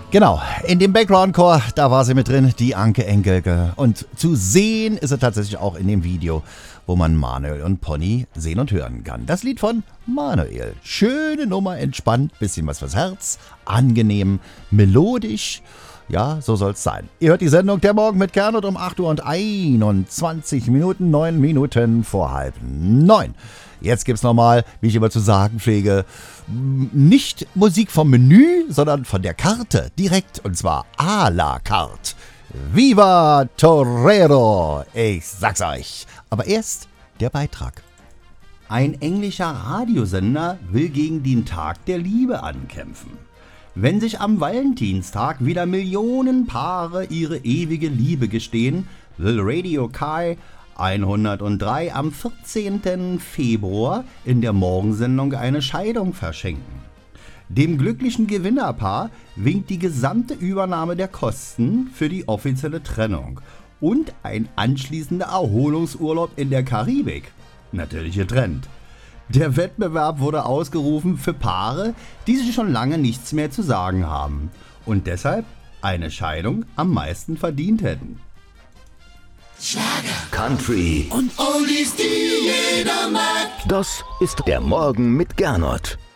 Genau, in dem Background-Chor, da war sie mit drin, die Anke Engelke. Und zu sehen ist sie tatsächlich auch in dem Video, wo man Manuel und Pony sehen und hören kann. Das Lied von Manuel. Schöne Nummer, entspannt, bisschen was fürs Herz, angenehm, melodisch. Ja, so soll's sein. Ihr hört die Sendung Der Morgen mit Gernot um 8 Uhr und 21 Minuten, 9 Minuten vor 8:30. Jetzt gibt's nochmal, wie ich immer zu sagen pflege, nicht Musik vom Menü, sondern von der Karte direkt, und zwar à la carte. Viva Torero! Ich sag's euch. Aber erst der Beitrag. Ein englischer Radiosender will gegen den Tag der Liebe ankämpfen. Wenn sich am Valentinstag wieder Millionen Paare ihre ewige Liebe gestehen, will Radio Kai 103 am 14. Februar in der Morgensendung eine Scheidung verschenken. Dem glücklichen Gewinnerpaar winkt die gesamte Übernahme der Kosten für die offizielle Trennung und ein anschließender Erholungsurlaub in der Karibik. Natürlich getrennt. Der Wettbewerb wurde ausgerufen für Paare, die sich schon lange nichts mehr zu sagen haben und deshalb eine Scheidung am meisten verdient hätten. Schlager, Country und Oldies, die jeder mag. Das ist der Morgen mit Gernot.